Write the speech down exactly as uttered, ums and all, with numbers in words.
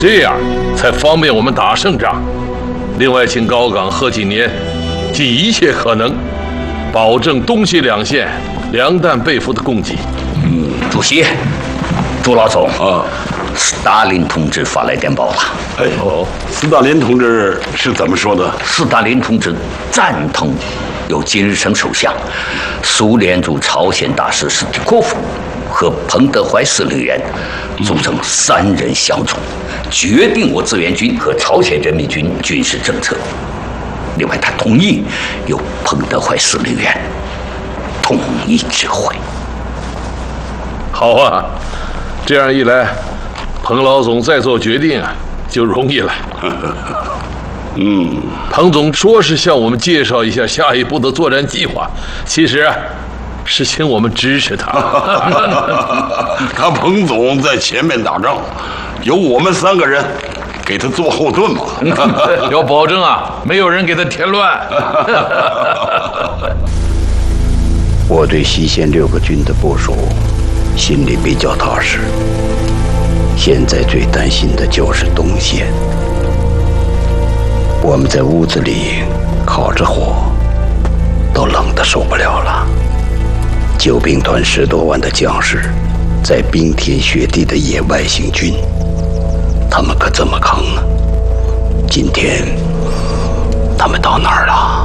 这样才方便我们打胜仗。另外，请高岗、贺锦年尽一切可能，保证东西两县粮弹被俘的供给。 嗯，主席，朱老总啊，斯大林同志发来电报了。 哎，哦，斯大林同志是怎么说的？ 斯大林同志赞同由金日成首相、苏联驻朝鲜大使史蒂科夫和彭德怀司令员组成三人小组，决定我志愿军和朝鲜人民军军事政策。另外，他同意由彭德怀司令员统一指挥。 好啊，这样一来，彭老总再做决定啊，就容易了。 嗯， 彭总说是向我们介绍一下下一步的作战计划，其实啊，是请我们支持他。 他彭总在前面打仗，有我们三个人给他做后盾嘛。 要保证啊，没有人给他添乱。 我对西线六个军的部署心里比较踏实，现在最担心的就是东线。我们在屋子里烤着火，都冷得受不了了。救兵团十多万的将士，在冰天雪地的野外行军，他们可怎么扛呢？今天他们到哪儿了？